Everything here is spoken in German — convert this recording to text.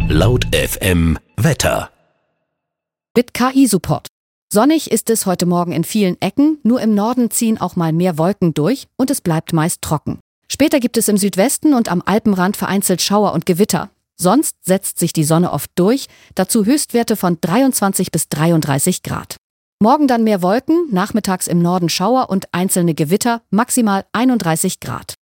Laut FM Wetter. Mit KI-Support. Sonnig ist es heute Morgen in vielen Ecken, nur im Norden ziehen auch mal mehr Wolken durch und es bleibt meist trocken. Später gibt es im Südwesten und am Alpenrand vereinzelt Schauer und Gewitter. Sonst setzt sich die Sonne oft durch, dazu Höchstwerte von 23 bis 33 Grad. Morgen dann mehr Wolken, nachmittags im Norden Schauer und einzelne Gewitter, maximal 31 Grad.